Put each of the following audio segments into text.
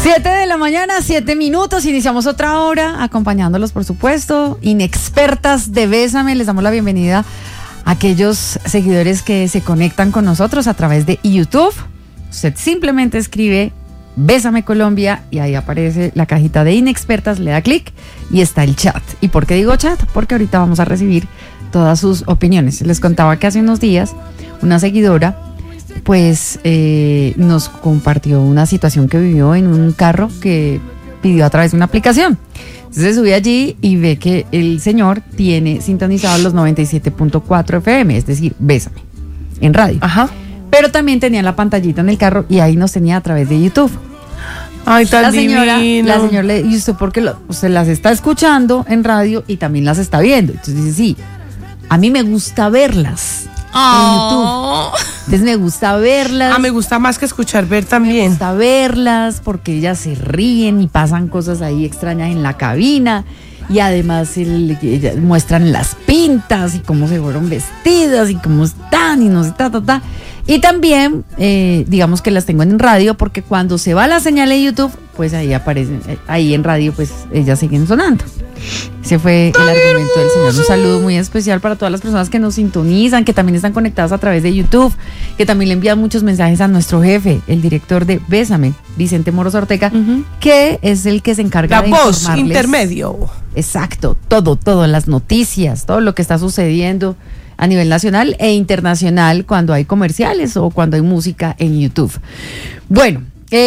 7 de la mañana, 7 minutos, iniciamos otra hora, acompañándolos, por supuesto, inexpertas de Bésame. Les damos la bienvenida a aquellos seguidores que se conectan con nosotros a través de YouTube. Usted simplemente escribe Bésame Colombia y ahí aparece la cajita de inexpertas, le da clic y está el chat. ¿Y por qué digo chat? Porque ahorita vamos a recibir todas sus opiniones. Les contaba que hace unos días una seguidora pues nos compartió una situación que vivió en un carro que pidió a través de una aplicación. Entonces subí allí y ve que el señor tiene sintonizados los 97.4 FM, es decir, Bésame, en radio. Ajá. Pero también tenía la pantallita en el carro y ahí nos tenía a través de YouTube. Ay, tan divino. La señora le dice, ¿y usted por qué usted las está escuchando en radio y también las está viendo? Entonces dice, sí, a mí me gusta verlas en YouTube. Entonces me gusta verlas. Me gusta más que escuchar, ver también. Me gusta verlas porque ellas se ríen y pasan cosas ahí extrañas en la cabina. Y además ellas muestran las pintas y cómo se fueron vestidas y cómo están y no sé, Y también, digamos que las tengo en radio porque cuando se va la señal de YouTube, pues ahí aparecen, ahí en radio, pues ellas siguen sonando. Ese fue el argumento del señor. Un saludo muy especial para todas las personas que nos sintonizan, que también están conectadas a través de YouTube, que también le envían muchos mensajes a nuestro jefe, el director de Bésame, Vicente Moros Ortega, que es el que se encarga de informarles. La voz intermedio. Exacto, todo, las noticias, todo lo que está sucediendo a nivel nacional e internacional cuando hay comerciales o cuando hay música en YouTube. Bueno,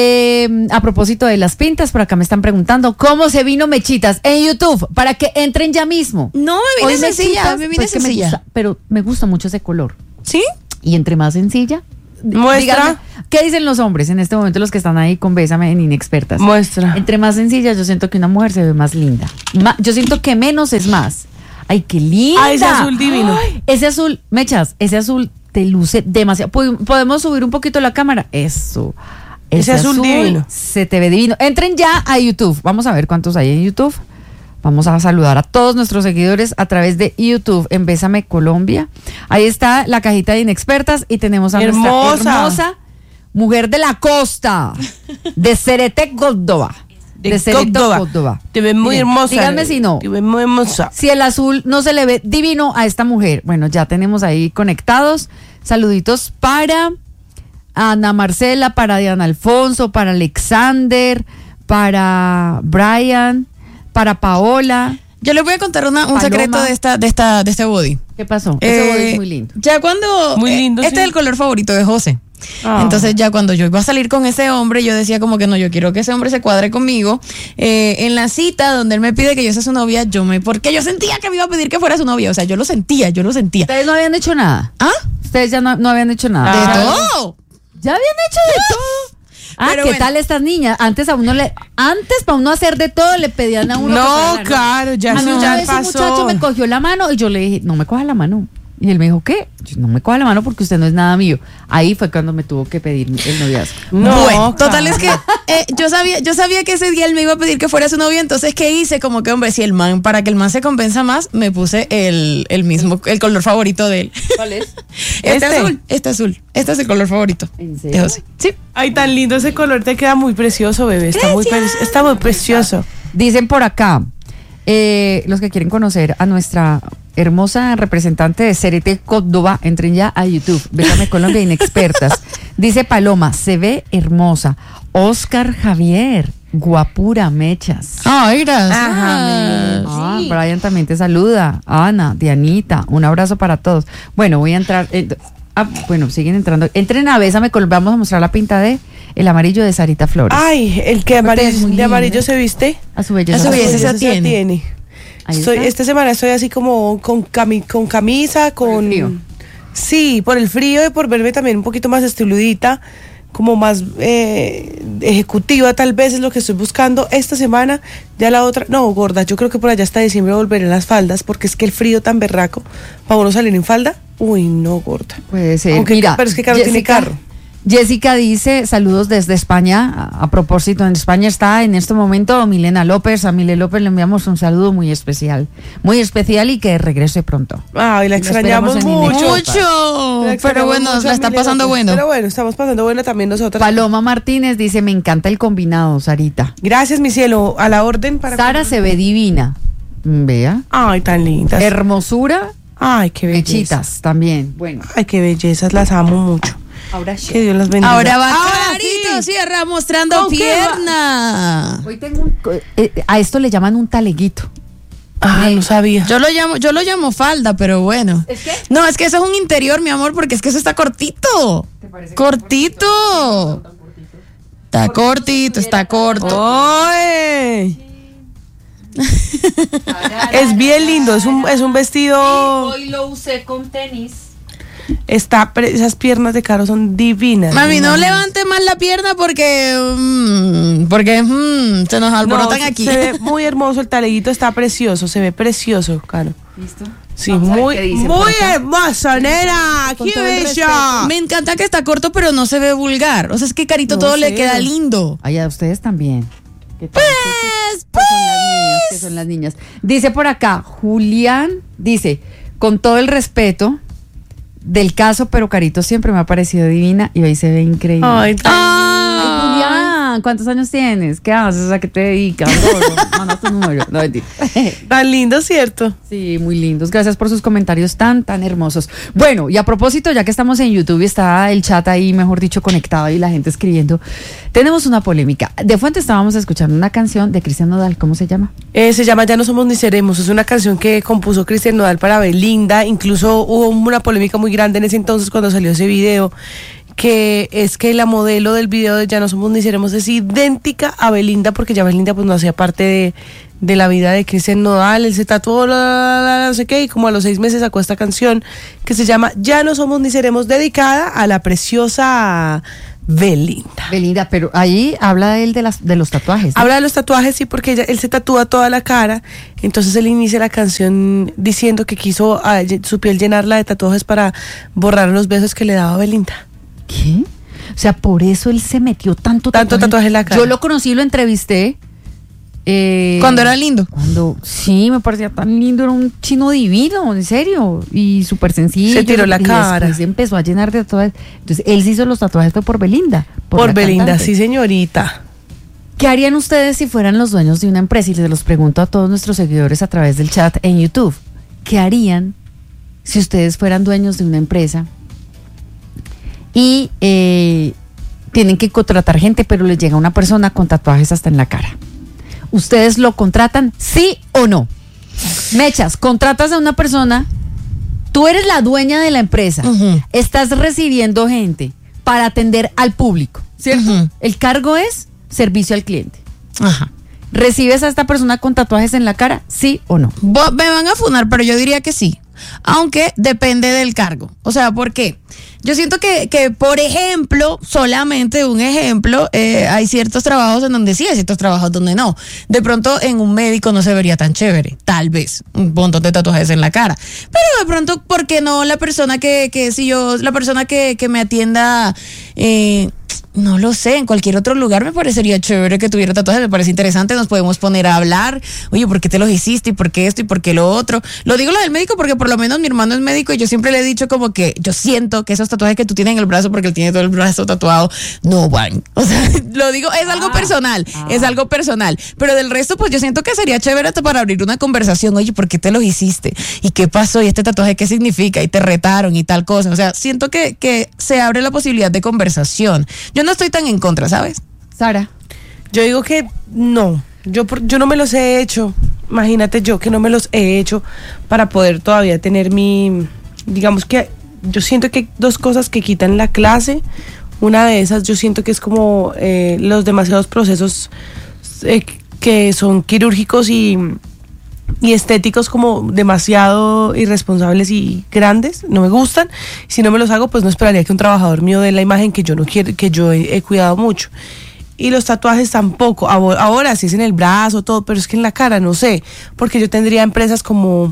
a propósito de las pintas, por acá me están preguntando cómo se vino Mechitas en YouTube para que entren ya mismo. No, me vine sencilla, sencilla. Pero me gusta mucho ese color. ¿Sí? Y entre más sencilla. Muestra. Díganme, ¿qué dicen los hombres en este momento, los que están ahí con Bésame en Inexpertas? Muestra. Entre más sencilla, yo siento que una mujer se ve más linda. Yo siento que menos es más. ¡Ay, qué linda! Ese azul divino. Ay, ese azul, Mechas, ese azul te luce demasiado. ¿Podemos subir un poquito la cámara? Eso. Ese azul divino. Se te ve divino. Entren ya a YouTube. Vamos a ver cuántos hay en YouTube. Vamos a saludar a todos nuestros seguidores a través de YouTube en Bésame Colombia. Ahí está la cajita de inexpertas y tenemos a nuestra hermosa mujer de la costa, de Cerete, Córdoba. De Córdoba. Te ves muy hermosa. Díganme si no. Te ves muy hermosa. Si el azul no se le ve divino a esta mujer. Bueno, ya tenemos ahí conectados. Saluditos para Ana Marcela, para Diana Alfonso, para Alexander, para Brian, para Paola. Yo les voy a contar un secreto de este body. ¿Qué pasó? Ese body es muy lindo. Ya cuando muy lindo, este es el color favorito de José. Entonces ya cuando yo iba a salir con ese hombre, yo decía como que no, yo quiero que ese hombre se cuadre conmigo. En la cita donde él me pide que yo sea su novia, porque yo sentía que me iba a pedir que fuera su novia. O sea, yo lo sentía. ¿Ustedes no habían hecho nada? ¿Ah? Ustedes ya no habían hecho nada. De todo. ¿Ya habían hecho de todo? Pero ¿qué tal estas niñas? Antes para uno hacer de todo le pedían a uno. No, claro, ya a mí una vez pasó. Un muchacho me cogió la mano y yo le dije, no me coja la mano. Y él me dijo, ¿qué? Yo, no me coja la mano porque usted no es nada mío. Ahí fue cuando me tuvo que pedir el noviazgo. No, bueno, total es que yo sabía que ese día él me iba a pedir que fuera su novia. Entonces, ¿qué hice? Como que, hombre, para que el man se convenza más, me puse el color favorito de él. ¿Cuál es? Este azul. Este es el color favorito. ¿En serio? Sí. Ay, tan lindo ese color, te queda muy precioso, bebé. Está muy precioso. Dicen por acá, los que quieren conocer a nuestra hermosa representante de Cerete, Córdoba, entren ya a YouTube, Bésame Colombia Inexpertas. Dice Paloma, se ve hermosa. Oscar Javier, guapura, Mechas. Ay, gracias. Sí. Brian también te saluda. Ana, Dianita, un abrazo para todos. Bueno, voy a entrar. Siguen entrando. Entren a Bésame Colombia, vamos a mostrar la pinta de el amarillo de Sarita Flores. Ay, el que de amarillo se viste. A su belleza se tiene. Esta semana estoy así como con camisa, con frío. Sí, por el frío y por verme también un poquito más estiludita, como más ejecutiva tal vez es lo que estoy buscando esta semana. Ya la otra, no, gorda, yo creo que por allá hasta diciembre volveré en las faldas, porque es que el frío tan berraco para uno salir en falda, uy no, gorda. Puede ser. Aunque, mira, pero es que Carlos tiene carro. Jessica dice, saludos desde España. A propósito, en España está en este momento Milena López. A Milena López le enviamos un saludo muy especial y que regrese pronto. Ay, la extrañamos mucho. Pero bueno, la está pasando bueno. Pero bueno, estamos pasando bueno también nosotros. Paloma Martínez dice, me encanta el combinado, Sarita. Gracias, mi cielo, a la orden para... Sara se ve divina. Vea. Ay, tan lindas. Hermosura. Ay, qué belleza. Mechitas también. Bueno. Ay, qué bellezas, las amo mucho. Ahora sí. Que Dios las bendiga. Ahora va Carito Sierra mostrando pierna. Hoy tengo a esto le llaman un taleguito. Ah, no sabía. Yo lo llamo falda, pero bueno. ¿Es qué? No, es que eso es un interior, mi amor, porque es que eso está cortito. ¿Te parece Cortito. Está cortito, está corto. ¡Ay! Es bien lindo, es un vestido. Hoy lo usé con tenis. Esas piernas de Caro son divinas. Mami, no levante más la pierna porque se nos alborotan aquí. Se ve muy hermoso el taleguito, está precioso, se ve precioso, Caro. ¿Listo? Sí, muy hermoso, nena. Con ¡Qué todo el bella! Me encanta que está corto, pero no se ve vulgar. O sea, es que Carito No todo sé. le queda lindo. Ay, a ustedes también. ¿Qué tal? ¿Qué son las niñas? Dice por acá, Julián, dice, con todo el respeto del caso, pero Carito siempre me ha parecido divina y hoy se ve increíble. Ay, Ay, Julián, ¿cuántos años tienes? ¿Qué haces? ¿A qué te dedicas? Manda tu número. No, mentira. tan lindo, ¿cierto? Sí, muy lindos. Gracias por sus comentarios tan hermosos. Bueno, y a propósito, ya que estamos en YouTube y está el chat ahí, mejor dicho, conectado y la gente escribiendo, tenemos una polémica. De fuente estábamos escuchando una canción de Cristian Nodal. ¿Cómo se llama? Se llama Ya no somos ni seremos. Es una canción que compuso Cristian Nodal para Belinda. Incluso hubo una polémica muy grande en ese entonces cuando salió ese video, que es que la modelo del video de Ya no somos ni seremos es idéntica a Belinda, porque ya Belinda pues no hacía parte de la vida de Cristian Nodal. Él se tatuó no sé qué, y como a los 6 meses sacó esta canción que se llama Ya no somos ni seremos, dedicada a la preciosa Belinda. Belinda, pero ahí habla él de los tatuajes, ¿no? Habla de los tatuajes, sí, porque él se tatúa toda la cara. Entonces él inicia la canción diciendo que quiso su piel llenarla de tatuajes para borrar los besos que le daba Belinda. ¿Qué? O sea, por eso él se metió tanto tatuaje en la cara. Yo lo conocí, lo entrevisté. Cuando era lindo. Sí, me parecía tan lindo, era un chino divino, en serio, y súper sencillo. Se tiró la cara. Después empezó a llenar de tatuajes. Entonces, él se hizo los tatuajes fue por Belinda. Por la Belinda, cantante. sí, señorita. ¿Qué harían ustedes si fueran los dueños de una empresa? Y les los pregunto a todos nuestros seguidores a través del chat en YouTube. ¿Qué harían si ustedes fueran dueños de una empresa y tienen que contratar gente, pero les llega una persona con tatuajes hasta en la cara? ¿Ustedes lo contratan, sí o no? Mechas, contratas a una persona, tú eres la dueña de la empresa, estás recibiendo gente para atender al público, ¿cierto? El cargo es servicio al cliente. Ajá. ¿Recibes a esta persona con tatuajes en la cara, sí o no? Me van a funar, pero yo diría que sí. Aunque depende del cargo. O sea, ¿por qué? Yo siento que por ejemplo, solamente un ejemplo, hay ciertos trabajos en donde sí, hay ciertos trabajos donde no. De pronto en un médico no se vería tan chévere, tal vez, un montón de tatuajes en la cara. Pero de pronto, ¿por qué no la persona la persona que me atienda, no lo sé, en cualquier otro lugar me parecería chévere que tuviera tatuajes, me parece interesante, nos podemos poner a hablar, oye, ¿por qué te los hiciste? ¿Y por qué esto? ¿Y por qué lo otro? Lo digo lo del médico porque por lo menos mi hermano es médico y yo siempre le he dicho como que yo siento que esos tatuajes que tú tienes en el brazo, porque él tiene todo el brazo tatuado, no van. O sea, lo digo, es algo personal, es algo personal. Pero del resto, pues yo siento que sería chévere hasta para abrir una conversación, oye, ¿por qué te los hiciste? ¿Y qué pasó? ¿Y este tatuaje qué significa? Y te retaron y tal cosa. O sea, siento que se abre la posibilidad de conversación. Yo no estoy tan en contra, ¿sabes? Sara. Yo digo que no. Yo no me los he hecho. Imagínate yo que no me los he hecho para poder todavía tener digamos que yo siento que hay 2 cosas que quitan la clase. Una de esas yo siento que es como los demasiados procesos que son quirúrgicos y estéticos, como demasiado irresponsables y grandes. No me gustan. Si no me los hago, pues no esperaría que un trabajador mío dé la imagen que yo no quiero, que yo he cuidado mucho. Y los tatuajes tampoco. Ahora sí es en el brazo, todo, pero es que en la cara no sé, porque yo tendría empresas como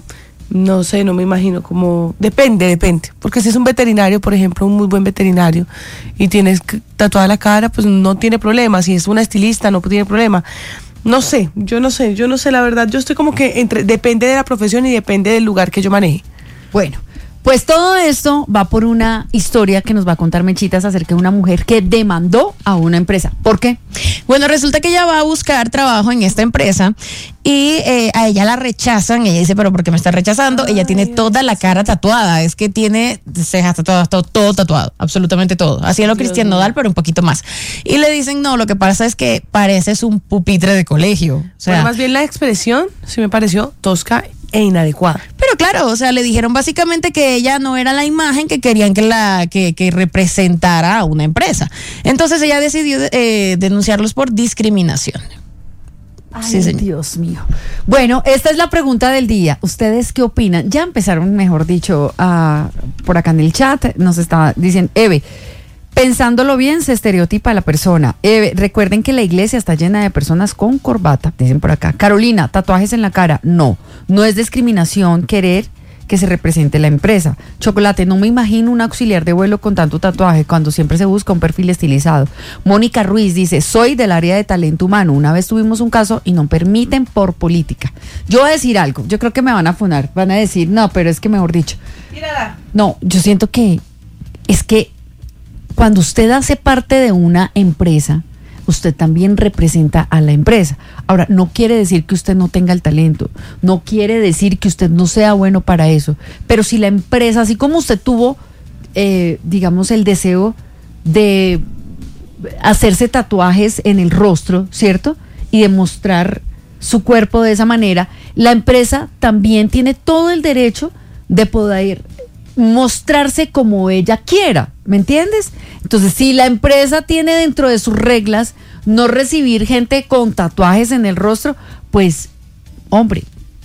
No sé, no me imagino como... Depende. Porque si es un veterinario, por ejemplo, un muy buen veterinario, y tienes tatuada la cara, pues no tiene problema. Si es una estilista, no tiene problema. No sé, yo no sé, la verdad. Yo estoy como que depende de la profesión y depende del lugar que yo maneje. Bueno, pues todo esto va por una historia que nos va a contar Mechitas acerca de una mujer que demandó a una empresa. ¿Por qué? Bueno, resulta que ella va a buscar trabajo en esta empresa y a ella la rechazan. Ella dice, pero ¿por qué me está rechazando? Ella tiene toda la cara tatuada, es que tiene cejas tatuadas, todo tatuado, absolutamente todo. Así es lo Cristian Nodal, pero un poquito más. Y le dicen, no, lo que pasa es que pareces un pupitre de colegio. O sea, bueno, más bien la expresión sí me pareció tosca e inadecuada. Pero claro, o sea, le dijeron básicamente que ella no era la imagen que querían que representara a una empresa. Entonces ella decidió denunciarlos por discriminación. Ay, sí, Dios mío. Bueno, esta es la pregunta del día. ¿Ustedes qué opinan? Ya empezaron, mejor dicho, por acá en el chat. Nos está diciendo, Eve, pensándolo bien, se estereotipa a la persona. Recuerden que la iglesia está llena de personas con corbata, dicen por acá. Carolina, tatuajes en la cara. No es discriminación querer que se represente la empresa. Chocolate, no me imagino un auxiliar de vuelo con tanto tatuaje cuando siempre se busca un perfil estilizado. Mónica Ruiz dice, soy del área de talento humano. Una vez tuvimos un caso y no permiten por política. Yo voy a decir algo, yo creo que me van a funar, van a decir, no, pero es que mejor dicho. Mírala. No, yo siento que es que cuando usted hace parte de una empresa, usted también representa a la empresa. Ahora, no quiere decir que usted no tenga el talento, no quiere decir que usted no sea bueno para eso, pero si la empresa, así como usted tuvo, digamos, el deseo de hacerse tatuajes en el rostro, ¿cierto? Y de mostrar su cuerpo de esa manera, la empresa también tiene todo el derecho de poder mostrarse como ella quiera, ¿me entiendes? Entonces, si la empresa tiene dentro de sus reglas no recibir gente con tatuajes en el rostro, pues, hombre,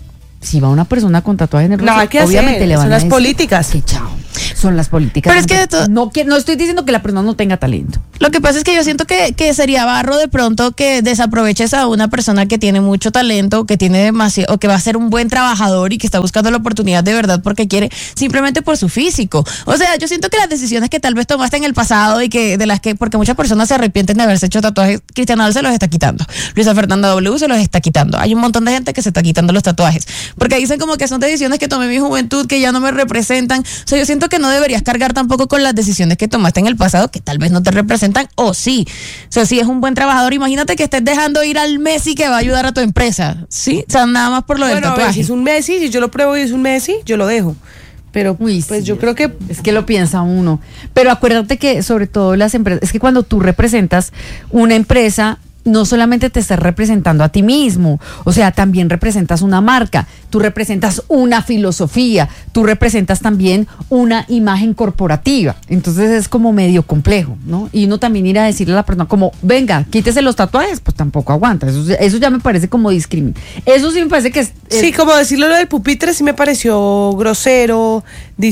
si va una persona con tatuajes en el rostro, obviamente le van a decir, son las políticas. Que chao. Son las políticas. Pero es que no estoy diciendo que la persona no tenga talento. Lo que pasa es que yo siento que sería barro de pronto que desaproveches a una persona que tiene mucho talento, que tiene demasiado, o que va a ser un buen trabajador y que está buscando la oportunidad de verdad porque quiere, simplemente por su físico. O sea, yo siento que las decisiones que tal vez tomaste en el pasado y que de las que, porque muchas personas se arrepienten de haberse hecho tatuajes, Cristian Nodal se los está quitando, Luisa Fernanda W se los está quitando. Hay un montón de gente que se está quitando los tatuajes porque dicen como que son decisiones que tomé en mi juventud, que ya no me representan. O sea, yo siento que no deberías cargar tampoco con las decisiones que tomaste en el pasado, que tal vez no te representan, o sí. O sea, si es un buen trabajador, imagínate que estés dejando ir al Messi que va a ayudar a tu empresa, ¿sí? O sea, nada más por lo del tatuaje. Ver, si es un Messi, si yo lo pruebo y es un Messi, yo lo dejo. Pero pues sí, yo creo que... Es que lo piensa uno. Pero acuérdate que sobre todo las empresas, es que cuando tú representas una empresa, no solamente te estás representando a ti mismo, o sea, también representas una marca, tú representas una filosofía, tú representas también una imagen corporativa, entonces es como medio complejo, ¿no? Y uno también ir a decirle a la persona como, venga, quítese los tatuajes, pues tampoco aguanta, eso ya me parece como eso sí me parece que es... Sí, como decirlo lo del pupitre sí me pareció grosero,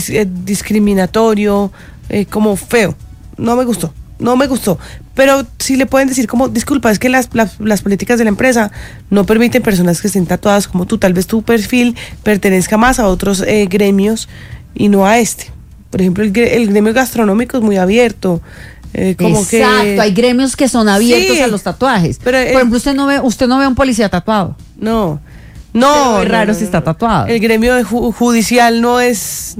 discriminatorio, como feo, no me gustó. Pero sí le pueden decir como, disculpa, es que las políticas de la empresa no permiten personas que estén tatuadas como tú. Tal vez tu perfil pertenezca más a otros gremios y no a este. Por ejemplo, el gremio gastronómico es muy abierto. Exacto, hay gremios que son abiertos a los tatuajes. Pero, por ejemplo, usted no ve a un policía tatuado. No, es raro si está tatuado. El gremio judicial no es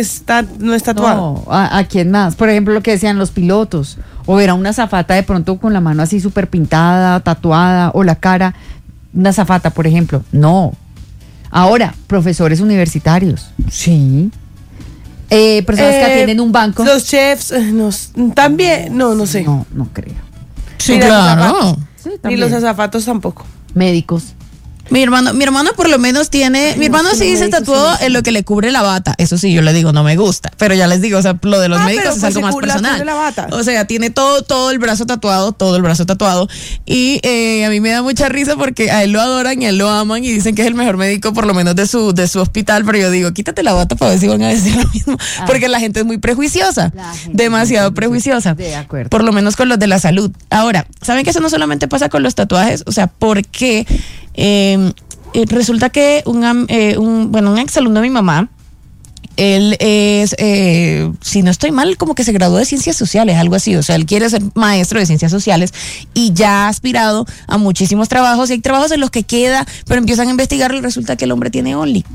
tatuado. No, ¿a quién más? Por ejemplo, lo que decían los pilotos, o ver a una azafata de pronto con la mano así súper pintada, tatuada, o la cara, una azafata, por ejemplo. No. Ahora, profesores universitarios. Sí. Personas que atienden un banco. Los chefs, también, no sé. No creo. Sí, claro. Sí, y los azafatos tampoco. Médicos. Mi hermano por lo menos tiene, mi hermano sí se tatuó en lo que le cubre la bata, eso sí, yo le digo, no me gusta, pero ya les digo, o sea, lo de los médicos es algo más personal. O sea, tiene todo el brazo tatuado, y a mí me da mucha risa porque a él lo adoran y a él lo aman y dicen que es el mejor médico por lo menos de su hospital, pero yo digo, quítate la bata para ver si van a decir lo mismo, porque la gente es muy prejuiciosa, demasiado prejuiciosa, de acuerdo. Por lo menos con los de la salud. Ahora, ¿saben que eso no solamente pasa con los tatuajes? O sea, ¿por qué resulta que un exalumno de mi mamá, él es, si no estoy mal, como que se graduó de ciencias sociales, algo así. O sea, él quiere ser maestro de ciencias sociales y ya ha aspirado a muchísimos trabajos. Y hay trabajos en los que queda, pero empiezan a investigarlo y resulta que el hombre tiene Only.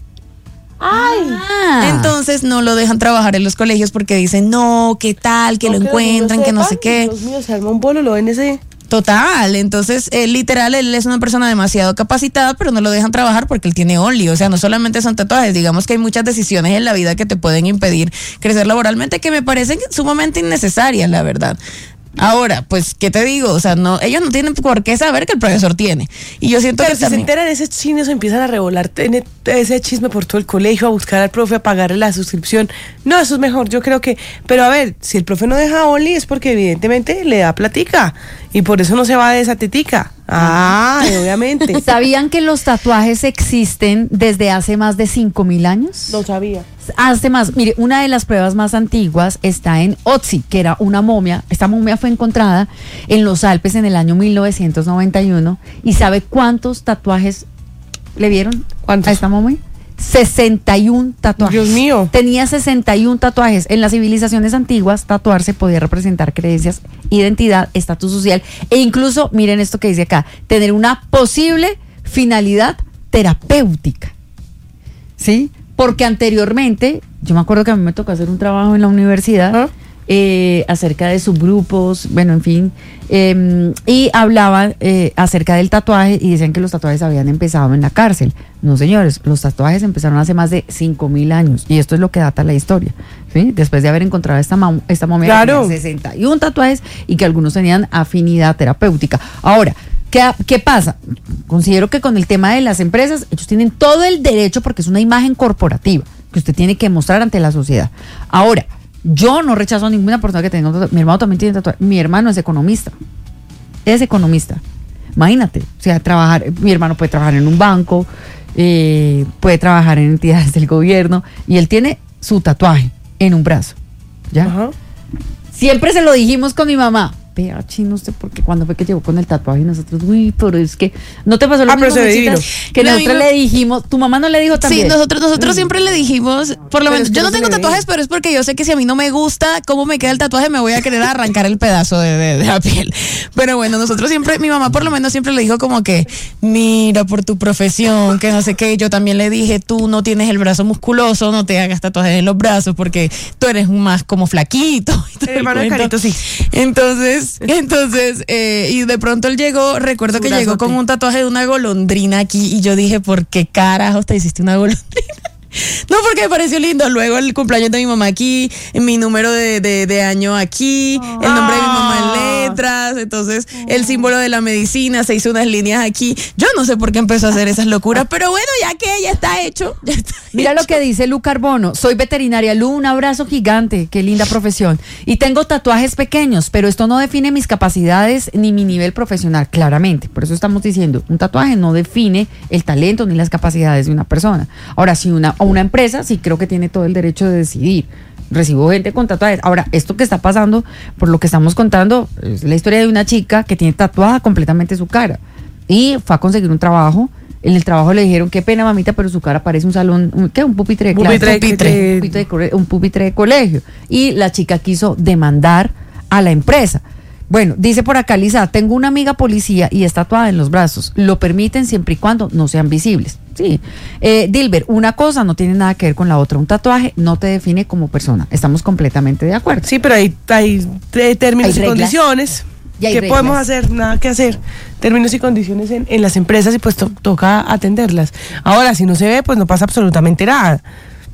¡Ay! Entonces no lo dejan trabajar en los colegios porque dicen, no, ¿qué tal? Que lo encuentran, que no sé qué. Dios mío, se arma un bolo en ese... Total, entonces literal él es una persona demasiado capacitada, pero no lo dejan trabajar porque él tiene Only. O sea, no solamente son tatuajes, digamos que hay muchas decisiones en la vida que te pueden impedir crecer laboralmente que me parecen sumamente innecesarias, la verdad. Ahora, pues, ¿qué te digo? O sea, ellos no tienen por qué saber que el profesor tiene. Y yo siento pero que si también... se enteran de ese chisme, se empiezan a revolar ese chisme por todo el colegio, a buscar al profe, a pagarle la suscripción. No, eso es mejor, yo creo que... Pero a ver, si el profe no deja Only es porque evidentemente le da platica. Y por eso no se va de esa tetica. Obviamente. ¿Sabían que los tatuajes existen desde hace más de 5.000 años? No sabía. Hace más, mire, una de las pruebas más antiguas está en Otzi, que era una momia. Esta momia fue encontrada en los Alpes en el año 1991. ¿Y sabe cuántos tatuajes le vieron a esta momia? 61 tatuajes. Dios mío. Tenía 61 tatuajes. En las civilizaciones antiguas, tatuarse podía representar creencias, identidad, estatus social e incluso, miren esto que dice acá, tener una posible finalidad terapéutica. ¿Sí? Porque anteriormente, yo me acuerdo que a mí me tocó hacer un trabajo en la universidad acerca de subgrupos, bueno, en fin, y hablaban acerca del tatuaje y decían que los tatuajes habían empezado en la cárcel. No, señores, los tatuajes empezaron hace más de 5.000 años y esto es lo que data la historia, ¿sí? Después de haber encontrado esta momia, claro, que tenía 61 tatuajes y que algunos tenían afinidad terapéutica. Ahora, ¿qué pasa? Considero que con el tema de las empresas, ellos tienen todo el derecho porque es una imagen corporativa que usted tiene que mostrar ante la sociedad. Ahora, yo no rechazo a ninguna persona que tenga un tatuaje. Mi hermano también tiene tatuaje. Mi hermano es economista. Imagínate, o sea, mi hermano puede trabajar en un banco, puede trabajar en entidades del gobierno y él tiene su tatuaje en un brazo. ¿Ya? Ajá. Siempre se lo dijimos con mi mamá. Vea, chino, usted, porque cuando fue que llegó con el tatuaje y nosotros, uy, pero es que no te pasó lo mismo, que nosotros le dijimos, tu mamá no le dijo también. Sí, nosotros siempre le dijimos, por lo menos, yo no tengo tatuajes, pero es porque yo sé que si a mí no me gusta cómo me queda el tatuaje, me voy a querer arrancar el pedazo de la piel. Pero bueno, nosotros siempre, mi mamá por lo menos siempre le dijo como que, mira, por tu profesión, que no sé qué. Yo también le dije, tú no tienes el brazo musculoso, no te hagas tatuajes en los brazos porque tú eres más como flaquito. El hermano de Carito, sí. Entonces, y de pronto él llegó, recuerdo que llegó con un tatuaje de una golondrina aquí y yo dije, ¿por qué carajos te hiciste una golondrina? No, porque me pareció lindo. Luego el cumpleaños de mi mamá aquí, mi número de año aquí, el nombre de mi mamá en letras, entonces el símbolo de la medicina, se hizo unas líneas aquí. Yo no sé por qué empezó a hacer esas locuras, pero bueno, ya que ya está hecho. Mira lo que dice Lu Carbono. Soy veterinaria. Lu, un abrazo gigante. Qué linda profesión. Y tengo tatuajes pequeños, pero esto no define mis capacidades ni mi nivel profesional, claramente. Por eso estamos diciendo, un tatuaje no define el talento ni las capacidades de una persona. Ahora, si una empresa, sí creo que tiene todo el derecho de decidir. Recibo gente con tatuajes. Ahora, esto que está pasando, por lo que estamos contando, es la historia de una chica que tiene tatuada completamente su cara. Y fue a conseguir un trabajo. En el trabajo le dijeron, qué pena, mamita, pero su cara parece un salón, un pupitre de clase. Un pupitre de colegio. Y la chica quiso demandar a la empresa. Bueno, dice por acá Lisa, tengo una amiga policía y es tatuada en los brazos. Lo permiten siempre y cuando no sean visibles. Sí. Dilber, una cosa no tiene nada que ver con la otra. Un tatuaje no te define como persona. Estamos completamente de acuerdo. Sí, pero hay términos y condiciones. ¿Qué podemos hacer? Nada que hacer. Términos y condiciones en las empresas y pues toca atenderlas. Ahora, si no se ve, pues no pasa absolutamente nada.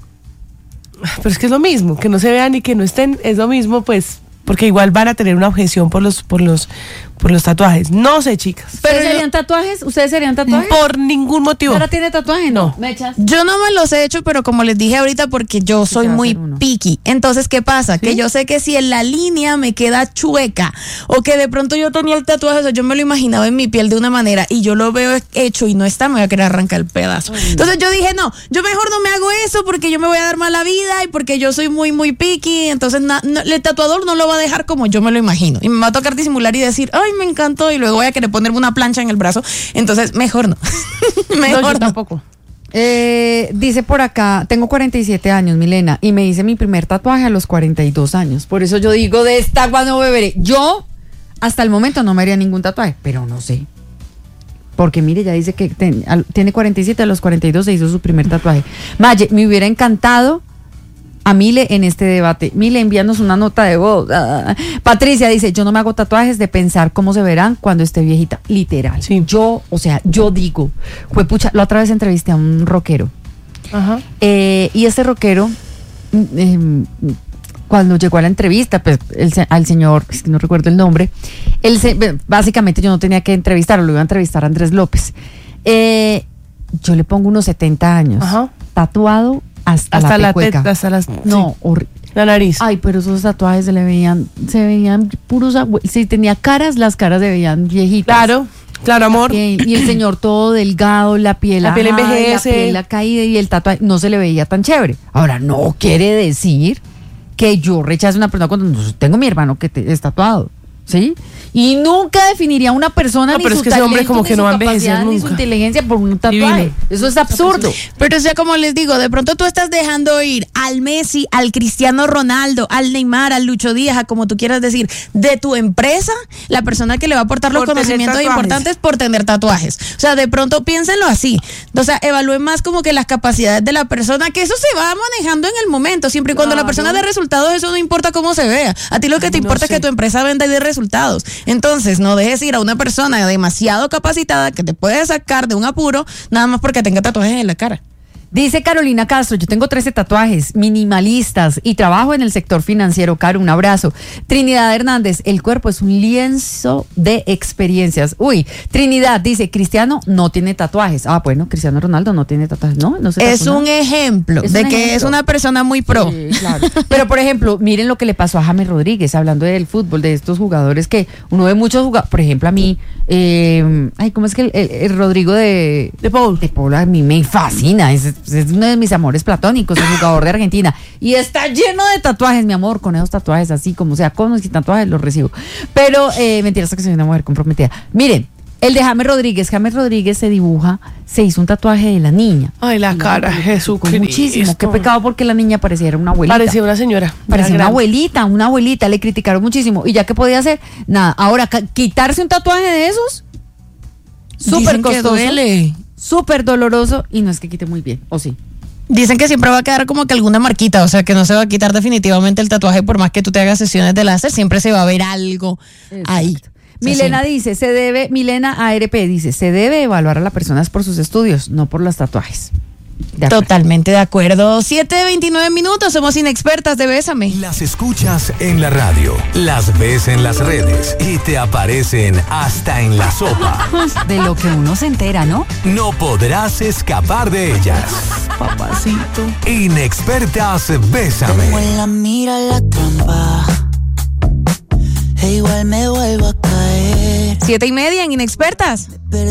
Pero es que es lo mismo, que no se vean y que no estén, es lo mismo, pues, porque igual van a tener una objeción por los tatuajes. No sé, chicas. ¿Pero serían tatuajes? ¿Ustedes serían tatuajes? Por ningún motivo. ¿Ahora tiene tatuaje? No. ¿Mechas? Yo no me los he hecho, pero como les dije ahorita, porque yo soy muy picky. Entonces, ¿qué pasa? ¿Sí? Que yo sé que si en la línea me queda chueca o que de pronto yo tenía el tatuaje, o sea, yo me lo imaginaba en mi piel de una manera y yo lo veo hecho y no está, me voy a querer arrancar el pedazo. Entonces yo dije, no, yo mejor no me hago eso porque yo me voy a dar mala vida y porque yo soy muy, muy picky. Entonces el tatuador no lo va a dejar como yo me lo imagino. Y me va a tocar disimular y decir, ay, me encantó, y luego voy a querer ponerme una plancha en el brazo. Entonces, mejor no. Mejor No, yo no. tampoco. Dice por acá, tengo 47 años, Milena, y me hice mi primer tatuaje a los 42 años. Por eso yo digo, de esta agua no beberé. Yo, hasta el momento, no me haría ningún tatuaje, pero no sé. Porque mire, ya dice que tiene 47, a los 42 se hizo su primer tatuaje. Maye, me hubiera encantado a Mile en este debate. Mile, envíanos una nota de voz. Patricia dice, yo no me hago tatuajes de pensar cómo se verán cuando esté viejita. Literal. Sí. Yo digo, pucha, la otra vez entrevisté a un rockero. Ajá. Y este rockero, cuando llegó a la entrevista, pues al señor, es que no recuerdo el nombre, básicamente yo no tenía que entrevistarlo, lo iba a entrevistar a Andrés López. Yo le pongo unos 70 años, Ajá. tatuado hasta la pecueca. teta, hasta las... No, sí, la nariz. Ay, pero esos tatuajes se veían puros, si tenía caras, las caras se veían viejitas. Claro, amor. Y el señor todo delgado, la piel envejece. la piel caída y el tatuaje no se le veía tan chévere. Ahora, no quiere decir que yo rechace a una persona cuando tengo mi hermano que es tatuado, ¿sí? Y nunca definiría a una persona No, ni pero su es que ese hombre talento, como ni que su no va a envejecer capacidad, ni su nunca. inteligencia por un tatuaje. Divino. Eso es absurdo. Pero o sea, como les digo, de pronto tú estás dejando ir al Messi, al Cristiano Ronaldo, al Neymar, al Lucho Díaz, a como tú quieras decir, de tu empresa, la persona que le va a aportar los Por tener conocimientos tatuajes. importantes por tener tatuajes. O sea, de pronto piénsenlo así. O sea, evalúen más como que las capacidades de la persona, que eso se va manejando en el momento, siempre y cuando la persona dé resultados, eso no importa cómo se vea. A ti lo que te importa es que tu empresa venda y dé resultados. Entonces, no dejes ir a una persona demasiado capacitada que te puede sacar de un apuro nada más porque tenga tatuajes en la cara. Dice Carolina Castro, yo tengo 13 tatuajes minimalistas y trabajo en el sector financiero. Caro, un abrazo. Trinidad Hernández, el cuerpo es un lienzo de experiencias. Uy, Trinidad dice, Cristiano no tiene tatuajes. Ah, bueno, Cristiano Ronaldo no tiene tatuajes. No se Es tatuó un nada. ejemplo Es de un que ejemplo. es una persona muy pro. Sí, claro. Pero, por ejemplo, miren lo que le pasó a James Rodríguez, hablando del fútbol, de estos jugadores que uno ve muchos jugadores. Por ejemplo, a mí, ¿cómo es que el Rodrigo de Paul? De Paul a mí me fascina, es uno de mis amores platónicos, el jugador de Argentina. Y está lleno de tatuajes, mi amor, con esos tatuajes así, como sea, con los tatuajes los recibo. Pero, mentiras, que soy una mujer comprometida. Miren, el de James Rodríguez se hizo un tatuaje de la niña. Ay, la cara, Jesucristo. Muchísimo, qué pecado porque la niña pareciera una abuelita. Parecía una señora. Parecía Era una grande. abuelita, le criticaron muchísimo. ¿Y ya qué podía hacer? Nada, ahora quitarse un tatuaje de esos, súper Dicen que costoso, duele. súper doloroso y no es que quite muy bien, ¿o sí? Dicen que siempre va a quedar como que alguna marquita, o sea que no se va a quitar definitivamente el tatuaje por más que tú te hagas sesiones de láser, siempre se va a ver algo ahí. Exacto. Milena dice, Milena ARP dice, se debe evaluar a las personas por sus estudios, no por los tatuajes. De acuerdo. Totalmente de acuerdo. 7:29 minutos, somos inexpertas de Bésame. Las escuchas en la radio, las ves en las redes y te aparecen hasta en la sopa. De lo que uno se entera, ¿no? No podrás escapar de ellas. Papacito. Inexpertas Bésame. Tengo en la mira la trampa, e igual me vuelvo a caer. 7:30 en Inexpertas.